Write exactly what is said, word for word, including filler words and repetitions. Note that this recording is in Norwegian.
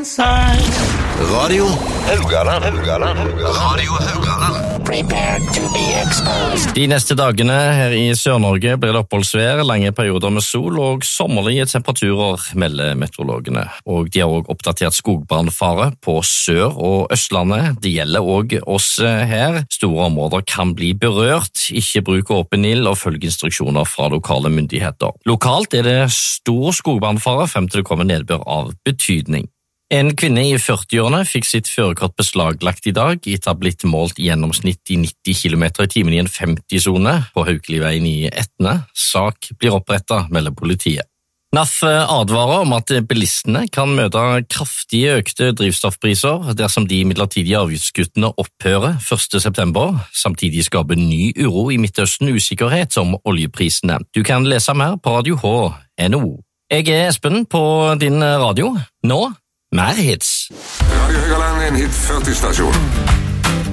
inside. Radio Haugaland. Haugaland. Radio Haugaland. Prepare to be exposed. De neste dagene her i Sør-Norge blir det oppholdsvær, lange perioder med sol og sommerlige temperaturer, melder meteorologene. Og de har også oppdatert skogbrannfare på Sør- og Østlandet. Det gjelder også oss her. Store områder kan bli berørt. Ikke bruk åpen ild og følg instruksjoner fra lokale myndigheter. Lokalt er det stor skogbrannfare frem til det kommer nedbør av betydning. En kvinne i førtiårene fikk sitt førerkort beslaglagt i dag, etter å ha blitt målt gjennomsnitt i nitti kilometer i timen i en femti-sone på Haukeliveien i Etne. Sak blir opprettet, melder politiet. N A F advarer om at bilistene kan møte kraftig økte drivstoffpriser dersom de midlertidige avgiftskuttene opphører første september. Samtidig skaper ny uro i Midtøsten usikkerhet om oljeprisene. Du kan lese mer på Radio H punktum N O. Jeg er Espen på din radio. Nå mer hits. Radio Haugaland er en hit førti-stasjon.